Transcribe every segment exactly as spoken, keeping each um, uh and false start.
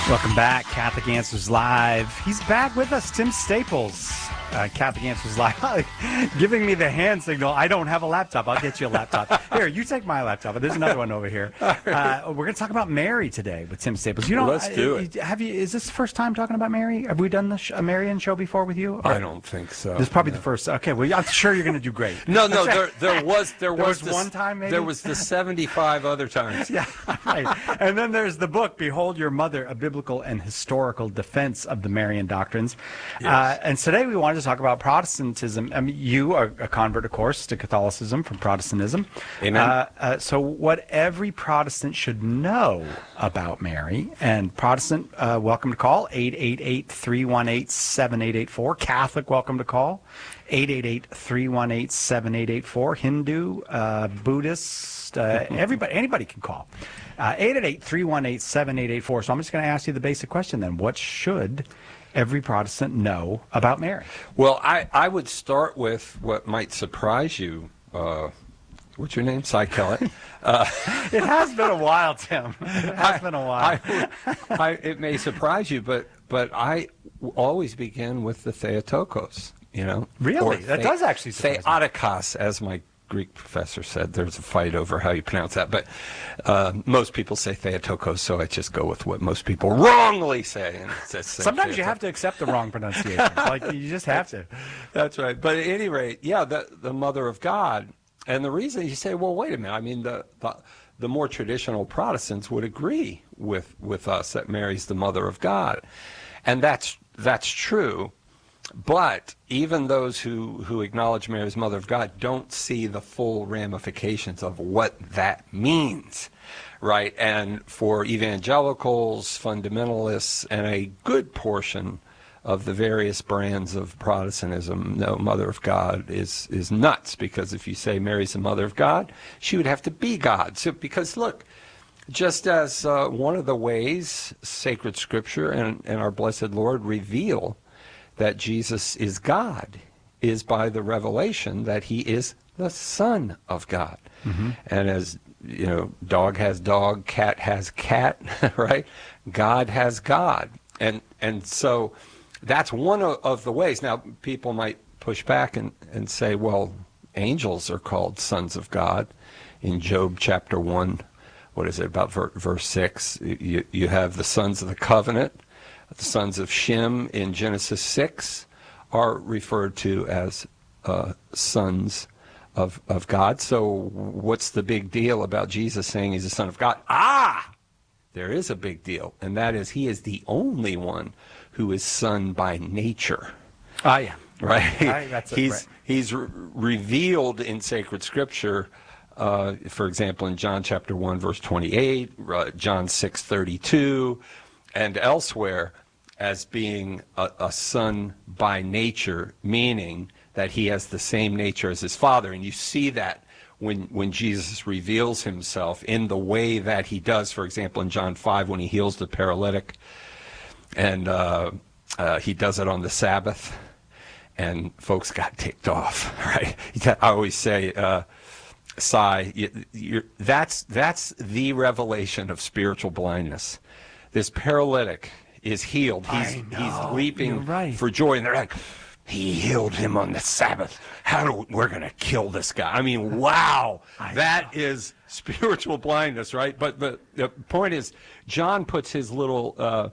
Welcome back, Catholic Answers Live. He's back with us, Tim Staples, uh, Catholic Answers Live, giving me the hand signal. I don't have a laptop. I'll get you a laptop. Here, you take my laptop. There's another one over here. Uh, we're going to talk about Mary today with Tim Staples. You know, well, let's do it. Have you? Is this the first time talking about Mary? Have we done the sh- a Marian show before with you? Or? I don't think so. This is probably no. the first. Okay, well, I'm sure you're going to do great. No, no, there, there was there, there was, was the, one time. Maybe there was the seventy-five other times. Yeah, right. And then there's the book, Behold Your Mother, a biblical and historical defense of the Marian doctrines. Yes. Uh, and today we wanted to talk about Protestantism. I mean, you are a convert, of course, to Catholicism from Protestantism. Amen. Uh, uh, so what every Protestant should know about Mary, and Protestant, uh, welcome to call, eight eight eight, three one eight, seven eight eight four. Catholic, welcome to call, eight eight eight, three one eight, seven eight eight four. Hindu, uh, Buddhist, uh, everybody, anybody can call. Uh, eight eight eight, three one eight, seven eight eight four. So I'm just going to ask you the basic question then. What should every Protestant know about Mary? Well, I, I would start with what might surprise you. Uh, what's your name? Cy Kellett. Uh, it has been a while, Tim. It has I, been a while. I, I, it may surprise you, but, but I always begin with the Theotokos, you know. Really? That the, does actually surprise me. Theotokos, as my Greek professor said. There's a fight over how you pronounce that, but uh, most people say Theotokos, so I just go with what most people wrongly say. And it's Sometimes you have to accept the wrong pronunciation. Like you just have to. That's right. But at any rate, yeah, the the Mother of God, and the reason you say, well, wait a minute. I mean, the the, the more traditional Protestants would agree with with us that Mary's the Mother of God, and that's that's true. But even those who, who acknowledge Mary as Mother of God don't see the full ramifications of what that means, right? And for evangelicals, fundamentalists, and a good portion of the various brands of Protestantism, no, Mother of God is, is nuts, because if you say Mary's the Mother of God, she would have to be God. So, because look, just as uh, one of the ways sacred Scripture and, and our blessed Lord reveal that Jesus is God is by the revelation that he is the Son of God. Mm-hmm. And as, you know, dog has dog, cat has cat, right? God has God. And and so that's one of, of the ways. Now, people might push back and, and say, well, angels are called sons of God. In Job chapter one, what is it, about ver- verse six, you, you have the sons of the covenant. The sons of Shem in Genesis six are referred to as uh, sons of, of God. So what's the big deal about Jesus saying he's the Son of God? Ah! There is a big deal, and that is he is the only one who is son by nature. Ah, yeah. Right? I, that's he's right. he's re- revealed in sacred Scripture, uh, for example, in John chapter one, verse twenty-eight, uh, John six thirty-two, and elsewhere, as being a, a son by nature, meaning that he has the same nature as his Father. And you see that when when Jesus reveals himself in the way that he does, for example, in John five, when he heals the paralytic, and uh, uh, he does it on the Sabbath, and folks got ticked off, right? I always say, uh, Cy, you, you're, that's, that's the revelation of spiritual blindness. This paralytic is healed. He's he's leaping right. for joy, and they're like, he healed him on the Sabbath. How do we, we're going to kill this guy? I mean, wow, I that know. is spiritual blindness, right? But but the point is, John puts his little uh,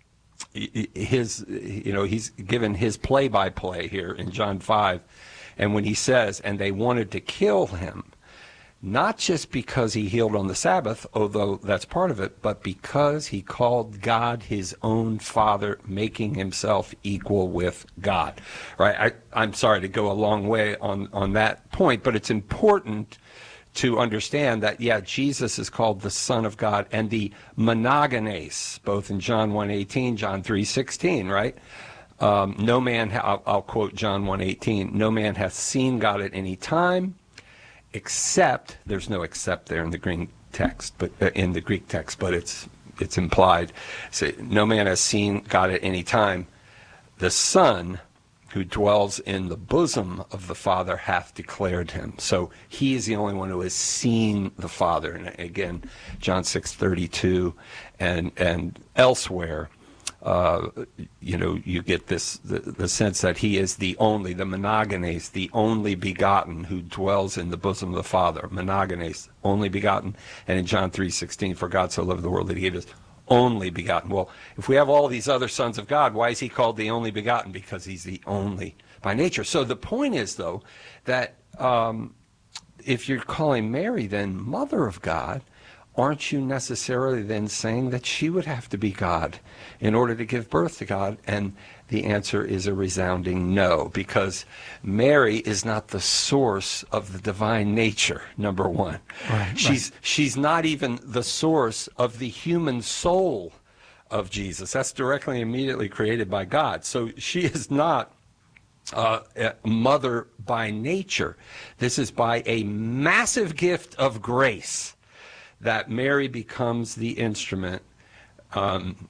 his you know he's given his play-by-play here in John five, and when he says, and they wanted to kill him. Not just because he healed on the Sabbath, although that's part of it, but because he called God his own Father, making himself equal with God. Right? I, I'm sorry to go a long way on, on that point, but it's important to understand that, yeah, Jesus is called the Son of God, and the monogenes, both in John one eighteen, John three sixteen, right? Um, no man, ha- I'll, I'll quote John one eighteen, no man hath seen God at any time, except, there's no except there in the Greek text, but uh, in the Greek text, but it's it's implied. So no man has seen God at any time. The Son, who dwells in the bosom of the Father hath declared him. So he is the only one who has seen the Father. And again, John six thirty-two and and elsewhere, uh, you know, you get this the, the sense that he is the only, the monogenes, the only begotten who dwells in the bosom of the Father. Monogenes, only begotten. And in John three sixteen, for God so loved the world that he gave us only begotten. Well, if we have all these other sons of God, why is he called the only begotten? Because he's the only by nature. So the point is, though, that um, if you're calling Mary then Mother of God, aren't you necessarily then saying that she would have to be God in order to give birth to God? And the answer is a resounding no, because Mary is not the source of the divine nature, number one. Right, she's right. she's not even the source of the human soul of Jesus. That's directly and immediately created by God. So she is not uh, a mother by nature. This is by a massive gift of grace that Mary becomes the instrument um,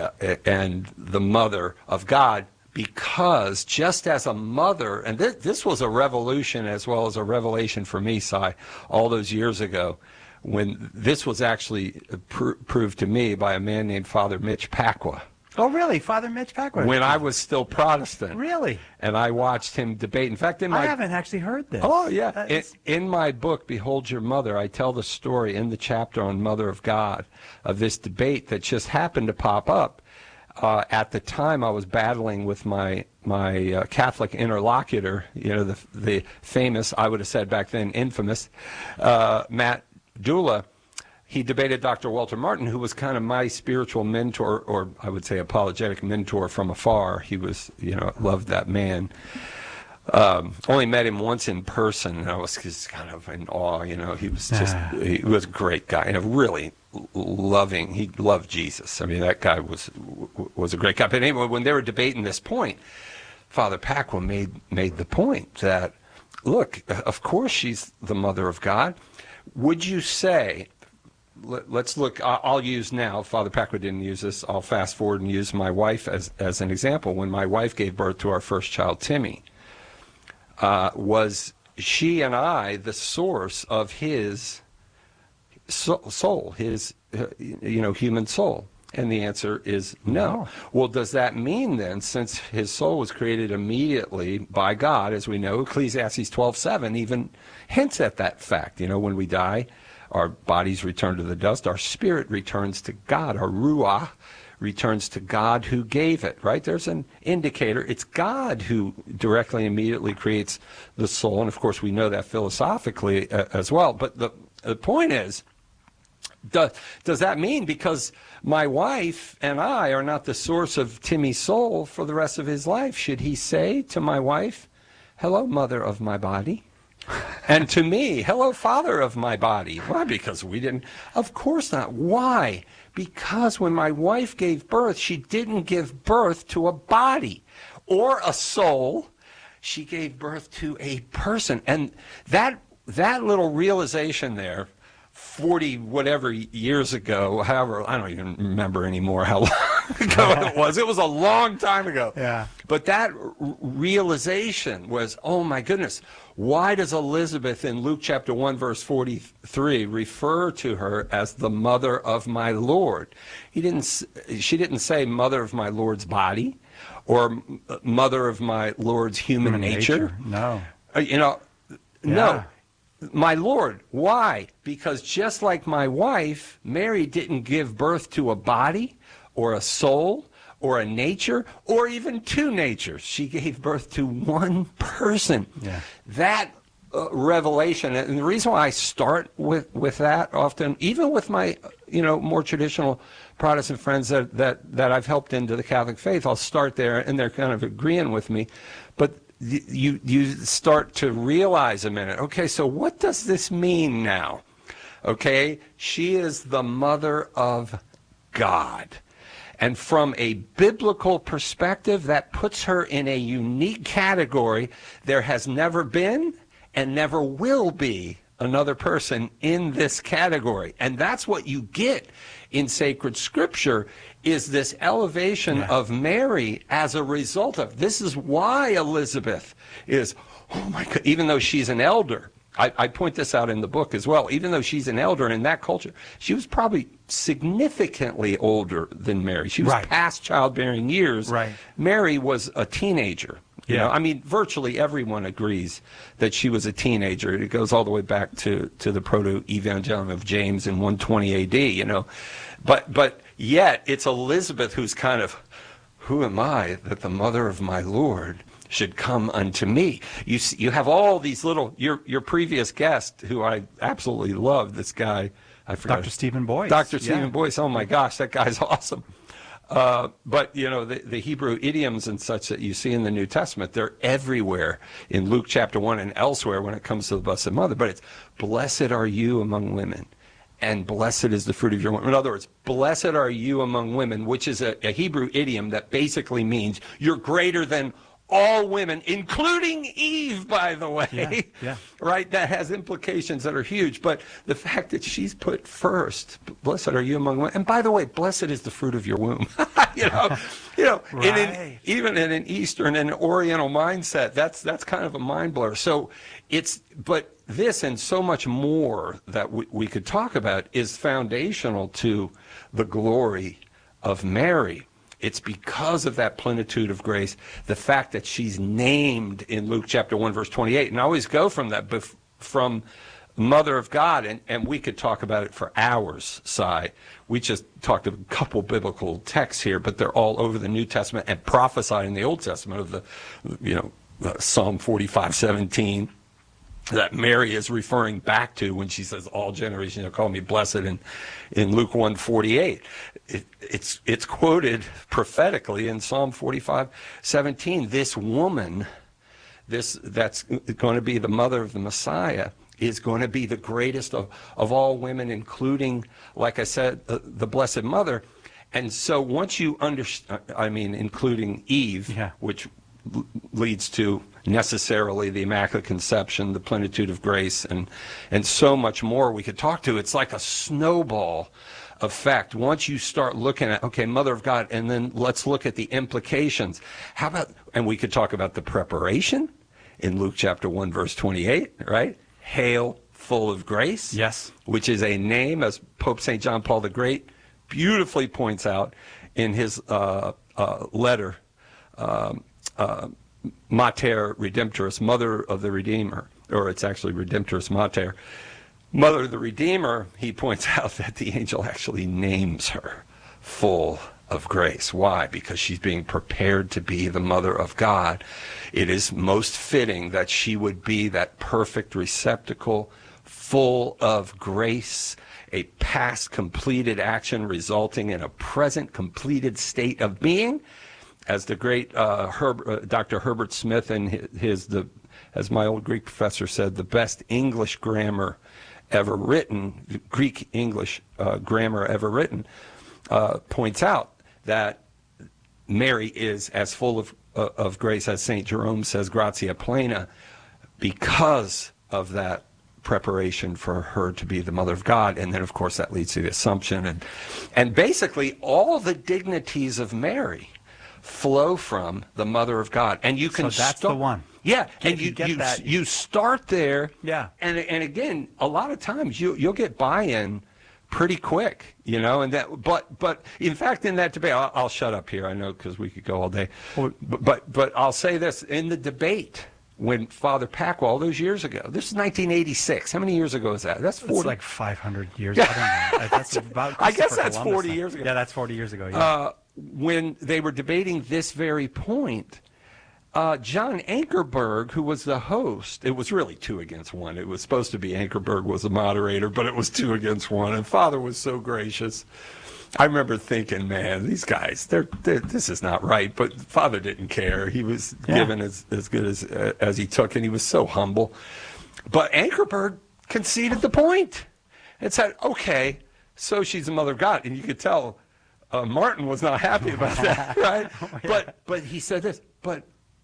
and the mother of God, because just as a mother, and th- this was a revolution as well as a revelation for me, Si, all those years ago, when this was actually pr- proved to me by a man named Father Mitch Pacwa. Oh, really? Father Mitch Packwood? When I was still Protestant. Really? And I watched him debate. In fact, in my... I haven't actually heard this. Oh, yeah. In, That's- in my book, Behold Your Mother, I tell the story in the chapter on Mother of God of this debate that just happened to pop up. Uh, at the time, I was battling with my my uh, Catholic interlocutor, you know, the the famous, I would have said back then, infamous, uh, Matt Dula. He debated Doctor Walter Martin, who was kind of my spiritual mentor, or I would say apologetic mentor from afar. He was, you know, loved that man. Um, only met him once in person, and I was just kind of in awe. You know, he was just, Ah. he was a great guy, and a really loving, he loved Jesus. I mean, that guy was was a great guy. But anyway, when they were debating this point, Father Pacwa made, made the point that, look, of course she's the mother of God. Would you say... Let's look, I'll use now, Father Pacwa didn't use this, I'll fast forward and use my wife as, as an example. When my wife gave birth to our first child, Timmy, uh, was she and I the source of his soul, his, you know, human soul? And the answer is no. No. Well, does that mean then, since his soul was created immediately by God, as we know, Ecclesiastes twelve seven even hints at that fact, you know, when we die, our bodies return to the dust. Our spirit returns to God. Our ruach returns to God who gave it, right? There's an indicator. It's God who directly, immediately creates the soul. And, of course, we know that philosophically uh, as well. But the, the point is, does, does that mean because my wife and I are not the source of Timmy's soul for the rest of his life, should he say to my wife, hello, mother of my body? And to me, hello, father of my body. Why? Because we didn't. Of course not. Why? Because when my wife gave birth, she didn't give birth to a body or a soul. She gave birth to a person. And that that little realization there, forty whatever years ago, however, I don't even remember anymore how long ago it was. It was a long time ago. Yeah. But that r- realization was, oh my goodness, why does Elizabeth in Luke chapter one verse forty-three refer to her as the mother of my Lord? He didn't. She didn't say mother of my Lord's body or mother of my Lord's human, Human nature. nature. No. Uh, you know, Yeah. no. My Lord. Why? Because just like my wife, Mary didn't give birth to a body or a soul or a nature or even two natures. She gave birth to one person. Yeah. That uh, revelation, and the reason why I start with, with that often, even with my, you know, more traditional Protestant friends that, that, that I've helped into the Catholic faith, I'll start there and they're kind of agreeing with me. But you you start to realize a minute, okay, so what does this mean now? Okay, she is the mother of God. And from a biblical perspective, that puts her in a unique category. There has never been and never will be another person in this category. And that's what you get in sacred scripture is this elevation Yeah. of Mary as a result of. This is why Elizabeth is, oh my God, even though she's an elder. I, I point this out in the book as well. Even though she's an elder in that culture, she was probably significantly older than Mary. She was Right. past childbearing years. Right. Mary was a teenager. You Yeah. know, I mean, virtually everyone agrees that she was a teenager. It goes all the way back to, to the proto-evangelium of James in one twenty A D, you know. But, but yet, it's Elizabeth who's kind of, who am I that the mother of my Lord should come unto me? You see, you have all these little, your your previous guest, who I absolutely love, this guy, I forgot. Doctor Stephen Boyce. Doctor Yeah. Stephen Boyce, oh my gosh, that guy's awesome. Uh, but, you know, the, the Hebrew idioms and such that you see in the New Testament, they're everywhere in Luke chapter one and elsewhere when it comes to the Blessed Mother. But it's, blessed are you among women, and blessed is the fruit of your womb. In other words, blessed are you among women, which is a, a Hebrew idiom that basically means you're greater than all women, including Eve, by the way. Yeah, yeah. Right? That has implications that are huge. But the fact that she's put first, blessed are you among women. And by the way, blessed is the fruit of your womb. you know, you know, in an, Right. even in an Eastern and Oriental mindset, that's that's kind of a mind blower. So it's, but this and so much more that we, we could talk about is foundational to the glory of Mary. It's because of that plenitude of grace, the fact that she's named in Luke chapter one, verse twenty-eight. And I always go from that, bef- from Mother of God, and, and we could talk about it for hours, Si. We just talked a couple biblical texts here, but they're all over the New Testament and prophesied in the Old Testament of the, you know, uh, Psalm forty-five seventeen. That Mary is referring back to when she says, all generations will call me blessed, in, in Luke one forty-eight. It, it's, it's quoted prophetically in Psalm forty-five seventeen. This woman, this that's going to be the mother of the Messiah, is going to be the greatest of, of all women, including, like I said, the, the Blessed Mother. And so once you understand, I mean, including Eve, Yeah. which l- leads to necessarily the Immaculate Conception, the plenitude of grace, and and so much more we could talk to. It's like a snowball effect. Once you start looking at, okay, Mother of God, and then let's look at the implications. How about, and we could talk about the preparation in Luke chapter one, verse twenty-eight, right? Hail, full of grace. Yes. Which is a name, as Pope Saint John Paul the Great beautifully points out in his uh, uh, letter, um, uh, Mater Redemptoris, Mother of the Redeemer, or it's actually Redemptoris Mater, Mother of the Redeemer. He points out that the angel actually names her full of grace. Why? Because she's being prepared to be the Mother of God. It is most fitting that she would be that perfect receptacle, full of grace, a past completed action resulting in a present completed state of being. As the great uh, Herb, uh, Doctor Herbert Smith, and his, his the, as my old Greek professor said, the best English grammar ever written, Greek English uh, grammar ever written, uh, points out that Mary is as full of uh, of grace as Saint Jerome says, gratia plena, because of that preparation for her to be the Mother of God. And then, of course, that leads to the Assumption, and and basically all the dignities of Mary flow from the Mother of God. And you can So that's start, the one. yeah, Can and you you get you, that? you start there. Yeah. And and again, a lot of times you you'll get buy-in pretty quick, you know, and that but but in fact in that debate, I'll, I'll shut up here, I know, because we could go all day. Well, But, but but I'll say this, in the debate when Father Pacwa, all those years ago, this is nineteen eighty-six. How many years ago is that? That's forty. It's like five hundred years. I don't know. That's about I guess Christopher that's Columbus forty time. years ago. Yeah, that's forty years ago. Yeah. Uh, when they were debating this very point, uh, John Ankerberg, who was the host, it was really two against one. It was supposed to be Ankerberg was the moderator, but it was two against one. And Father was so gracious. I remember thinking, man, these guys, they're, they're this is not right. But Father didn't care. He was Yeah. given as, as good as, uh, as he took, and he was so humble. But Ankerberg conceded the point and said, okay, so she's the Mother of God. And you could tell uh, Martin was not happy about that, right? Oh, yeah. But but he said this, but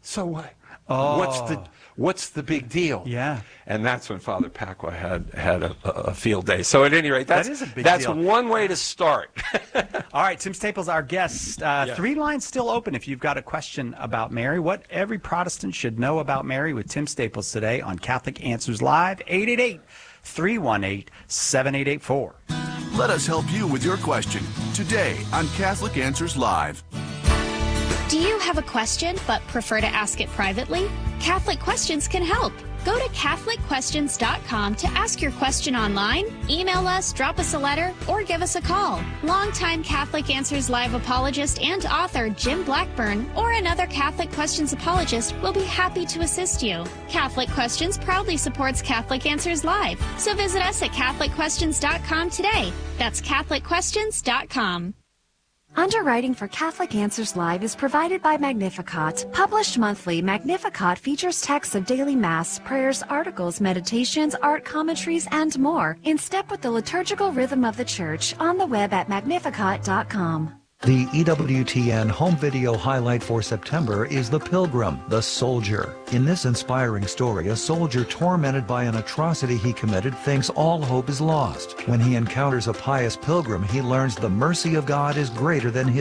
So what? Oh. What's the what's the big deal? Yeah. And that's when Father Pacwa had had a, a field day. So at any rate, that's That is a big that's deal. one way to start. All right, Tim Staples, our guest. Uh, Yes. Three lines still open if you've got a question about Mary. What every Protestant should know about Mary with Tim Staples today on Catholic Answers Live, eight eight eight, three one eight, seven eight eight four. Let us help you with your question today on Catholic Answers Live. Do you have a question but prefer to ask it privately? Catholic Questions can help. Go to Catholic Questions dot com to ask your question online, email us, drop us a letter, or give us a call. Longtime Catholic Answers Live apologist and author Jim Blackburn or another Catholic Questions apologist will be happy to assist you. Catholic Questions proudly supports Catholic Answers Live, so visit us at Catholic Questions dot com today. That's Catholic Questions dot com. Underwriting for Catholic Answers Live is provided by Magnificat. Published monthly, Magnificat features texts of daily Mass, prayers, articles, meditations, art commentaries, and more, in step with the liturgical rhythm of the Church, on the web at Magnificat dot com. The E W T N home video highlight for September is The Pilgrim, the Soldier. In this inspiring story, a soldier tormented by an atrocity he committed thinks all hope is lost. When he encounters a pious pilgrim, he learns the mercy of God is greater than his